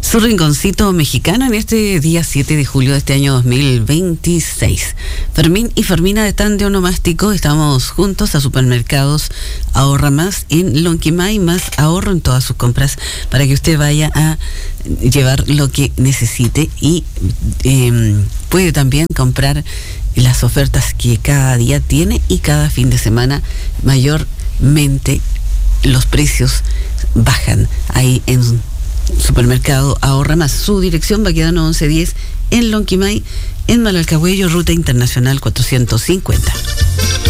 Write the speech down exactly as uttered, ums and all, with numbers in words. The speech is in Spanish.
su rinconcito mexicano en este día siete de julio de este año dos mil veintiséis. Fermín y Fermina están de onomástico. Estamos juntos a Supermercados Ahorra Más en Lonquimay, más ahorro en todas sus compras para que usted vaya a llevar lo que necesite y eh, puede también comprar las ofertas que cada día tiene y cada fin de semana mayormente los precios bajan ahí en Supermercado Ahorra Más. Su dirección va quedando once diez en Lonquimay, en Malalcahuello, Ruta Internacional cuatrocientos cincuenta.